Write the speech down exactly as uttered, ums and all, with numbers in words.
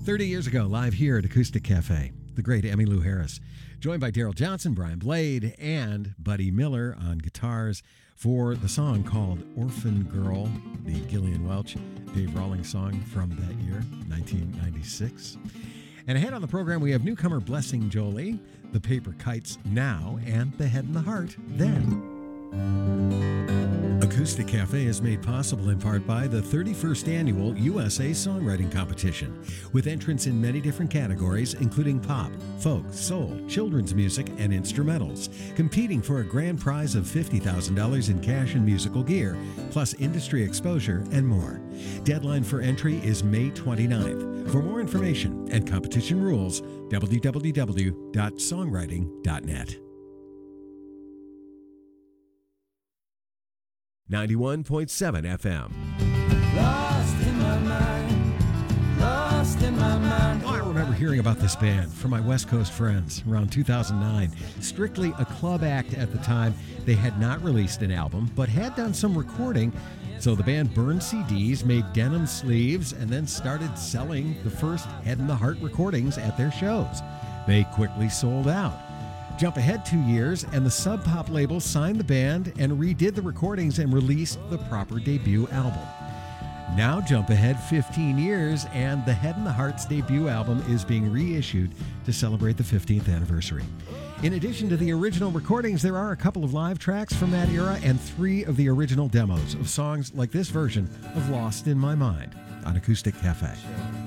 thirty years ago, live here at Acoustic Cafe, the great Emmylou Harris, joined by Daryl Johnson, Brian Blade, and Buddy Miller on guitars for the song called Orphan Girl, the Gillian Welch, Dave Rawlings song from that year, nineteen ninety-six. And ahead on the program, we have newcomer Blessing Jolie, The Paper Kites Now, and The Head and the Heart Then. Acoustic Cafe is made possible in part by the thirty-first Annual U S A Songwriting Competition, with entrants in many different categories, including pop, folk, soul, children's music, and instrumentals, competing for a grand prize of fifty thousand dollars in cash and musical gear, plus industry exposure and more. Deadline for entry is May twenty-ninth. For more information and competition rules, w w w dot songwriting dot net. ninety-one point seven F M. Lost in my mind, lost in my mind. Oh, I remember hearing about this band from my West Coast friends around two thousand nine. Strictly a club act at the time, they had not released an album, but had done some recording. So the band burned C Ds, made denim sleeves, and then started selling the first Head and the Heart recordings at their shows. They quickly sold out. Jump ahead two years, and the Sub Pop label signed the band and redid the recordings and released the proper debut album. Now jump ahead fifteen years, and the Head and the Heart's debut album is being reissued to celebrate the fifteenth anniversary. In addition to the original recordings, there are a couple of live tracks from that era and three of the original demos of songs like this version of Lost in My Mind on Acoustic Cafe.